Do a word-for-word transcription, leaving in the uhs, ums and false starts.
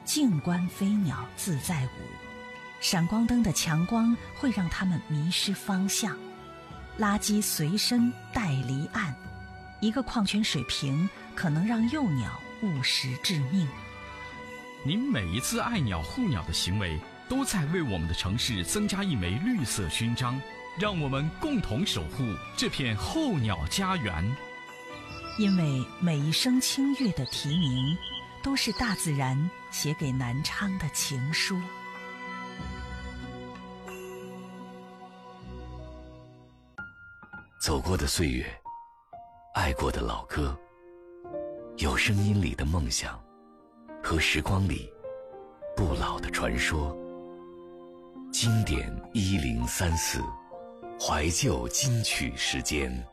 静观飞鸟自在舞。闪光灯的强光会让它们迷失方向，垃圾随身带离岸，一个矿泉水瓶可能让幼鸟误食致命。 您每一次爱鸟护鸟的行为，都在为我们的城市增加一枚绿色勋章，让我们共同守护这片候鸟家园。 因为每一声清越的啼鸣，都是大自然写给南昌的情书。 走过的岁月，爱过的老歌，有声音里的梦想，和时光里不老的传说。经典一零三四，怀旧金曲时间。